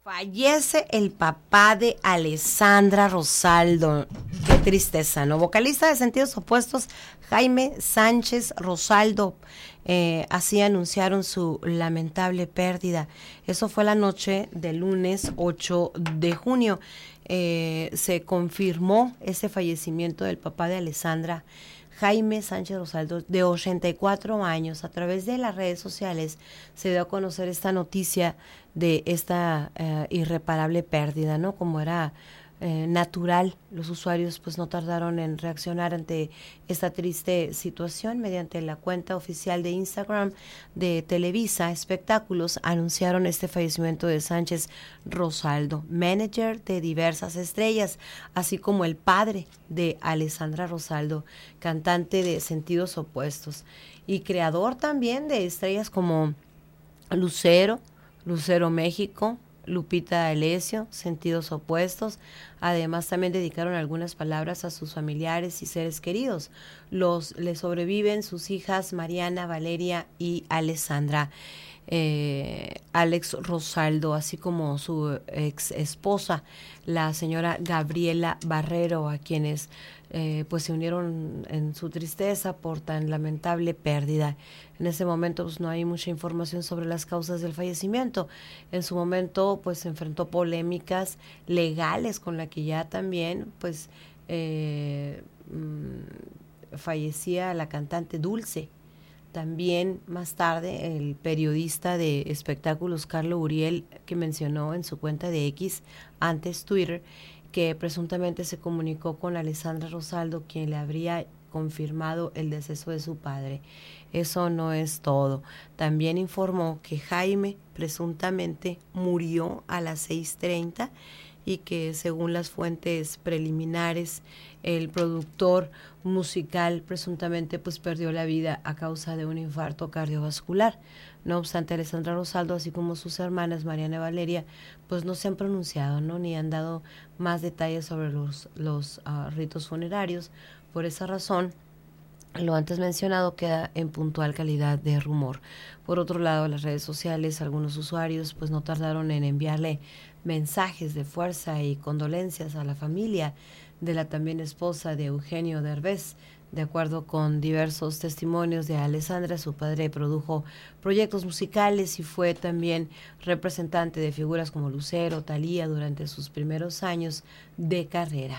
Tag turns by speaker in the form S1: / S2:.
S1: Fallece el papá de Alessandra Rosaldo. Qué tristeza, ¿no? Vocalista de Sentidos Opuestos, Jaime Sánchez Rosaldo. Así anunciaron su lamentable pérdida. Eso fue la noche del lunes 8 de junio. Se confirmó ese fallecimiento del papá de Alessandra, Jaime Sánchez Rosaldo, de 84 años. A través de las redes sociales se dio a conocer esta noticia de esta irreparable pérdida, ¿no? Como era natural, los usuarios pues no tardaron en reaccionar ante esta triste situación. Mediante la cuenta oficial de Instagram de Televisa Espectáculos anunciaron este fallecimiento de Sánchez Rosaldo, manager de diversas estrellas, así como el padre de Alessandra Rosaldo, cantante de Sentidos Opuestos y creador también de estrellas como Lucero México, Lupita D'Alessio, Sentidos Opuestos. Además también dedicaron algunas palabras a sus familiares y seres queridos. Le sobreviven sus hijas Mariana, Valeria y Alessandra. Alex Rosaldo, así como su ex esposa, la señora Gabriela Barrero, a quienes pues se unieron en su tristeza por tan lamentable pérdida. En ese momento pues no hay mucha información sobre las causas del fallecimiento. En su momento pues se enfrentó polémicas legales con la que ya también pues fallecía la cantante Dulce. También más tarde el periodista de espectáculos Carlo Uriel, que mencionó en su cuenta de X, antes Twitter, que presuntamente se comunicó con Alessandra Rosaldo, quien le habría confirmado el deceso de su padre. Eso no es todo. También informó que Jaime presuntamente murió a las 6:30 y que según las fuentes preliminares el productor musical presuntamente pues perdió la vida a causa de un infarto cardiovascular. No obstante, Alessandra Rosaldo, así como sus hermanas Mariana y Valeria, pues no se han pronunciado, ¿no? Ni han dado más detalles sobre los ritos funerarios. Por esa razón, lo antes mencionado queda en puntual calidad de rumor. Por otro lado, las redes sociales, algunos usuarios pues no tardaron en enviarle mensajes de fuerza y condolencias a la familia de la también esposa de Eugenio Derbez. De acuerdo con diversos testimonios de Alessandra, su padre produjo proyectos musicales y fue también representante de figuras como Lucero, Thalía durante sus primeros años de carrera.